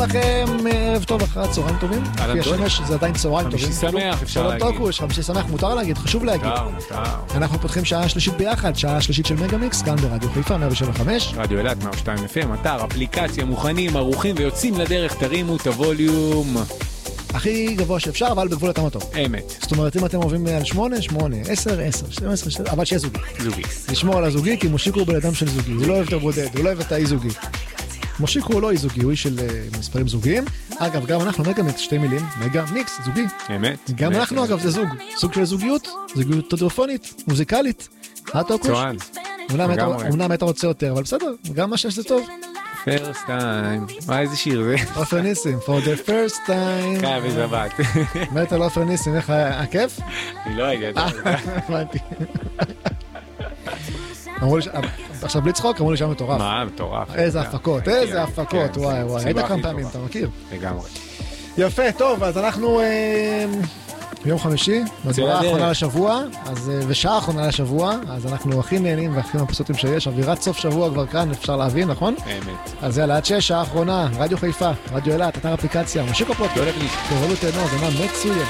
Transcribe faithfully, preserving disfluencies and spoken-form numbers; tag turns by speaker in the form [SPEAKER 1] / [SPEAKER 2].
[SPEAKER 1] לכם ערב טוב אחרי הצהריים טובים. לפי השמש זה עדיין צהריים טובים.
[SPEAKER 2] חמישי שמח אפשר להגיד.
[SPEAKER 1] טוקוש, חמישי שמח מותר להגיד, חשוב להגיד.
[SPEAKER 2] מותר, מותר.
[SPEAKER 1] אנחנו פותחים שעה שלישית ביחד, שעה שלישית של מגה-מיקס, כאן ברדיו חיפה מאה שבע וחמש.
[SPEAKER 2] רדיו אילת מאה ושתיים אף אם, אתר, אפליקציה, מוכנים, ערוכים ויוצאים לדרך, תרימו את הווליום.
[SPEAKER 1] הכי גבוה שאפשר, אבל בגבול הטעם הטוב.
[SPEAKER 2] אמת.
[SPEAKER 1] זאת אומרת, אם אתם אוהבים על שמונה, שמונה, עשר, עשר, שתים עשרה, אבל שיהיה זוגי.
[SPEAKER 2] זוגי.
[SPEAKER 1] לשמור על הזוגי, כי מושיקו הוא בן אדם של זוגי. הוא לא אוהב את הבודד, הוא לא אוהב את האי זוגי. מושיקו הוא לא אי זוגי, הוא איש של uh, מספרים זוגיים. אגב, גם אנחנו מגה מיקס, שתי מילים, מגה מיקס, זוגי.
[SPEAKER 2] אמת.
[SPEAKER 1] גם
[SPEAKER 2] אמת,
[SPEAKER 1] אנחנו,
[SPEAKER 2] אמת.
[SPEAKER 1] אגב, זה זוג. סוג של זוגיות, זוגיות טלפונית, מוזיקלית. הטוקוש.
[SPEAKER 2] צוען.
[SPEAKER 1] אמנם היית רוצה יותר, אבל בסדר, גם מה שיש זה טוב.
[SPEAKER 2] First time. מה, איזה שיר זה?
[SPEAKER 1] עופר ניסים, for the first time.
[SPEAKER 2] כן, בזבת.
[SPEAKER 1] מת על עופר ניסים, איך הכיף?
[SPEAKER 2] אני לא יודע.
[SPEAKER 1] הבנתי. אמרו לי, עכשיו בלי צחוק, אמרו לי שם מטורף.
[SPEAKER 2] מה, מטורף.
[SPEAKER 1] איזה הפקות, איזה הפקות, וואי וואי. היית כמה פעמים, אתה מכיר?
[SPEAKER 2] לגמרי.
[SPEAKER 1] יפה, טוב, אז אנחנו ביום חמישי, בצורה האחרונה לשבוע, ושעה האחרונה לשבוע, אז אנחנו הכי נהנים והכי מבסוטים שיש, אווירת סוף שבוע כבר כאן, אפשר להבין, נכון?
[SPEAKER 2] אמת.
[SPEAKER 1] אז יאללה, עד שש, שעה האחרונה, רדיו חיפה, רדיו אילת, אתר אפליקציה, מושיקו פודקאסט, תראו תהנו, זה מה מצוין.